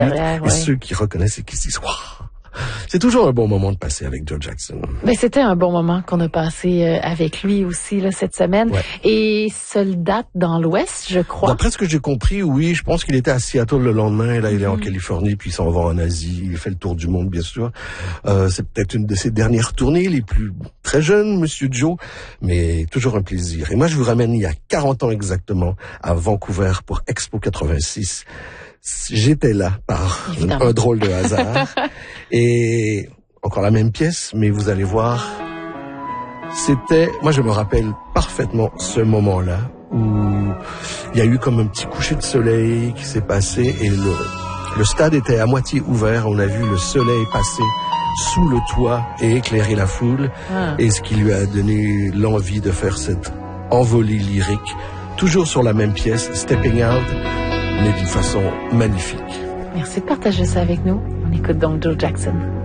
Et ceux qui reconnaissent et qui se disent « Waouh !» C'est toujours un bon moment de passer avec Joe Jackson. Ben, c'était un bon moment qu'on a passé avec lui aussi là, cette semaine. Ouais. Et seule date dans l'Ouest, je crois. D'après ce que j'ai compris, oui, je pense qu'il était à Seattle le lendemain. Et là, il est en Californie, puis il s'en va en Asie. Il fait le tour du monde, bien sûr. C'est peut-être une de ses dernières tournées, les plus très jeunes, Monsieur Joe, mais toujours un plaisir. Et moi, je vous ramène il y a 40 ans exactement à Vancouver pour Expo 86. J'étais là par un drôle de hasard. Et encore la même pièce, mais vous allez voir, moi je me rappelle parfaitement ce moment-là où il y a eu comme un petit coucher de soleil qui s'est passé et le stade était à moitié ouvert. On a vu le soleil passer sous le toit et éclairer la foule. Et ce qui lui a donné l'envie de faire cette envolée lyrique, toujours sur la même pièce, Stepping Out, mais d'une façon magnifique. Merci de partager ça avec nous. On écoute donc Joe Jackson.